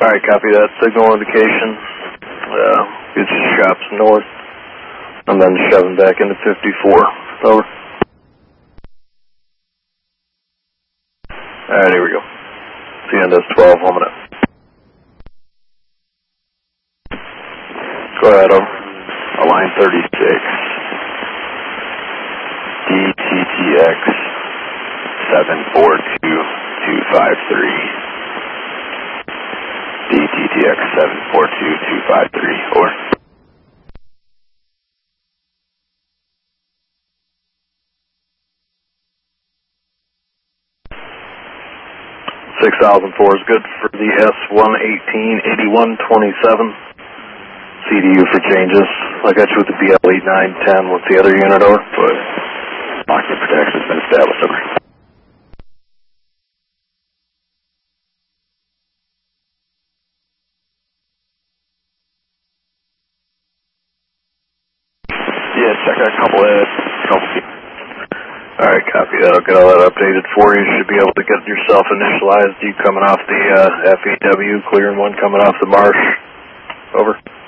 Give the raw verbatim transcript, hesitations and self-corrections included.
Alright, copy that. Signal indication. Uh, get your shops north. And then shoving back into fifty-four. Over. Alright, here we go. C N S twelve, one minute. Go ahead, over. Line thirty-six. D T T X seven four two two five three. D T T X seven four two two five three. Over. six thousand four is good for the S one eighteen eighty-one twenty-seven. C D U for changes. I got you with the B L eight nine ten. What's the other unit, over? But lockdown protection has been established, over. Yeah, check out a couple of couple feet. Alright, copy that. I'll get all that updated for you. You should be able to get yourself initialized. You coming off the uh, F E W, clearing one coming off the marsh. Over.